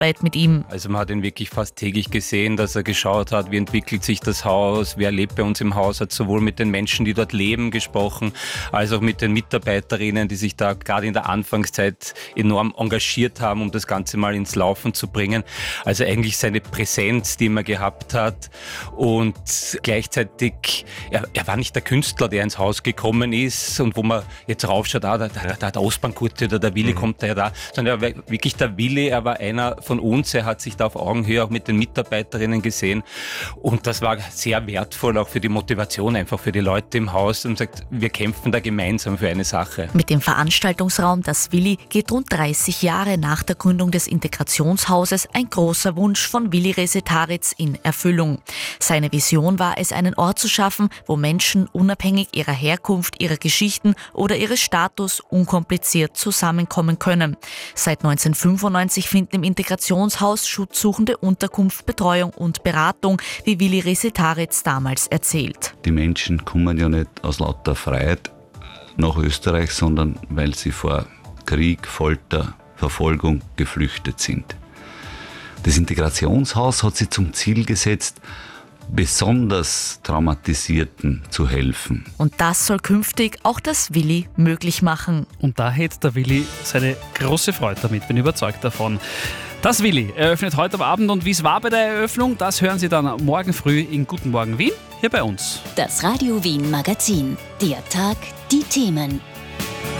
Zusammenarbeit mit ihm. Also man hat ihn wirklich fast täglich gesehen, dass er geschaut hat, wie entwickelt sich das Haus, wer lebt bei uns im Haus, hat sowohl mit den Menschen, die dort leben, gesprochen, als auch mit den Mitarbeiterinnen, die sich da gerade in der Anfangszeit enorm engagiert haben, um das Ganze mal ins Laufen zu bringen. Also eigentlich seine Präsenz, die man gehabt hat, und gleichzeitig, er war nicht der Künstler, der ins Haus gekommen ist und wo man jetzt raufschaut, da der Ostbank-Gurte oder der Willi kommt da, sondern er war wirklich der Willi, er war einer von uns, er hat sich da auf Augenhöhe auch mit den Mitarbeiterinnen gesehen und das war sehr wertvoll auch für die Motivation, einfach für die Leute im Haus, und sagt, wir kämpfen da gemeinsam für eine Sache. Mit dem Veranstaltungsraum Das Willi geht rund 30 Jahre nach der Gründung des Integrationshauses ein großer Wunsch von Willi Resetaritz in Erfüllung. Seine Vision war es, einen Ort zu schaffen, wo Menschen unabhängig ihrer Herkunft, ihrer Geschichten oder ihres Status unkompliziert zusammenkommen können. Seit 1995 finden im Integrationshaus Schutzsuchende Unterkunft, Betreuung und Beratung, wie Willi Resetaritz damals erzählt. Die Menschen kommen ja nicht aus lauter Freiheit nach Österreich, sondern weil sie vor Krieg, Folter, Verfolgung geflüchtet sind. Das Integrationshaus hat sich zum Ziel gesetzt, besonders Traumatisierten zu helfen. Und das soll künftig auch das Willi möglich machen. Und da hätte der Willi seine große Freude damit, bin überzeugt davon. Das Willi eröffnet heute am Abend, und wie es war bei der Eröffnung, das hören Sie dann morgen früh in Guten Morgen Wien, hier bei uns. Das Radio Wien Magazin. Der Tag, die Themen.